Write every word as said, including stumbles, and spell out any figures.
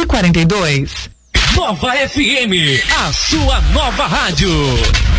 e quarenta e dois. Nova F M, a sua nova rádio.